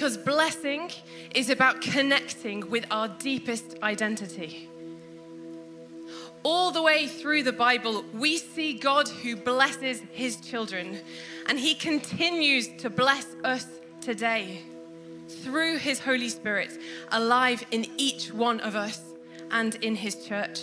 Because blessing is about connecting with our deepest identity. All the way through the Bible, we see God who blesses his children, and he continues to bless us today through his Holy Spirit, alive in each one of us and in his church.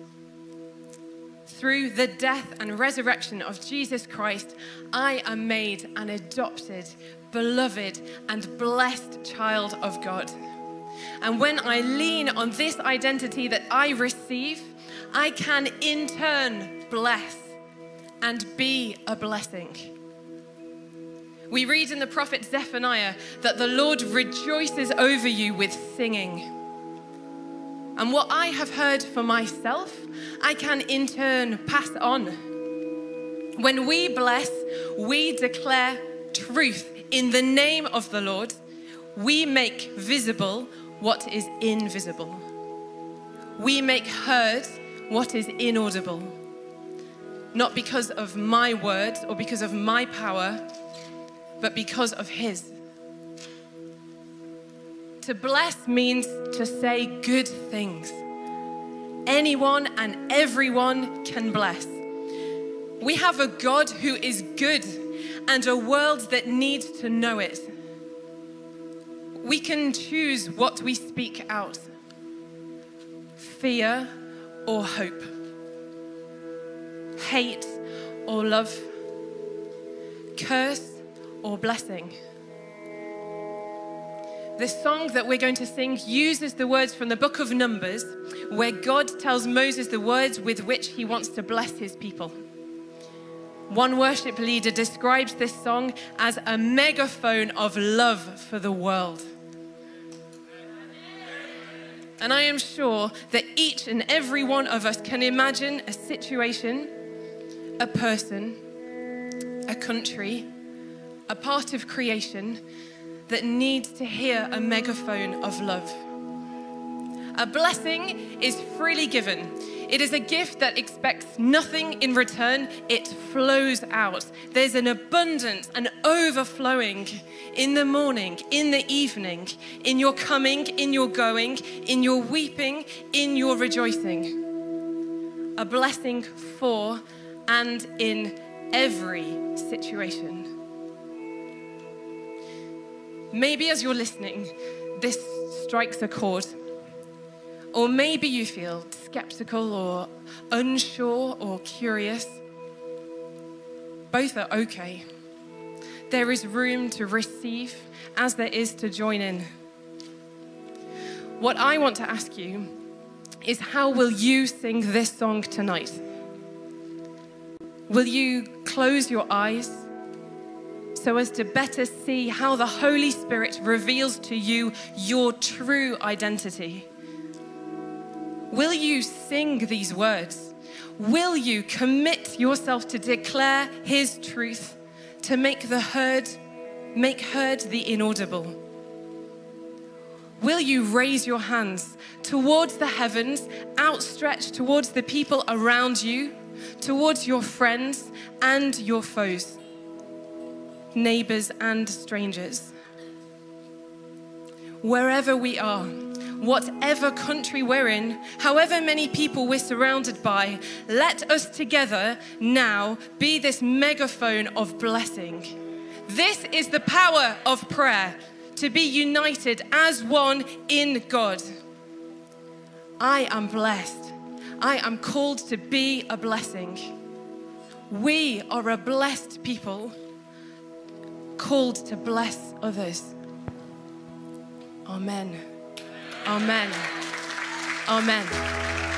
Through the death and resurrection of Jesus Christ, I am made an adopted, beloved, and blessed child of God. And when I lean on this identity that I receive, I can in turn bless and be a blessing. We read in the prophet Zephaniah that the Lord rejoices over you with singing. And what I have heard for myself, I can in turn pass on. When we bless, we declare truth in the name of the Lord. We make visible what is invisible. We make heard what is inaudible. Not because of my words or because of my power, but because of his. To bless means to say good things. Anyone and everyone can bless. We have a God who is good and a world that needs to know it. We can choose what we speak out. Fear or hope. Hate or love. Curse or blessing. The song that we're going to sing uses the words from the book of Numbers, where God tells Moses the words with which he wants to bless his people. One worship leader describes this song as a megaphone of love for the world. And I am sure that each and every one of us can imagine a situation, a person, a country, a part of creation that needs to hear a megaphone of love. A blessing is freely given. It is a gift that expects nothing in return. It flows out. There's an abundance, an overflowing in the morning, in the evening, in your coming, in your going, in your weeping, in your rejoicing. A blessing for and in every situation. Maybe as you're listening, this strikes a chord. Or maybe you feel skeptical or unsure or curious. Both are okay. There is room to receive as there is to join in. What I want to ask you is, how will you sing this song tonight? Will you close your eyes so as to better see how the Holy Spirit reveals to you your true identity? Will you sing these words? Will you commit yourself to declare his truth, to make heard the inaudible? Will you raise your hands towards the heavens, outstretched towards the people around you, towards your friends and your foes, neighbors and strangers? Wherever we are, whatever country we're in, however many people we're surrounded by, let us together now be this megaphone of blessing. This is the power of prayer, to be united as one in God. I am blessed. I am called to be a blessing. We are a blessed people, called to bless others. Amen. Amen. Amen.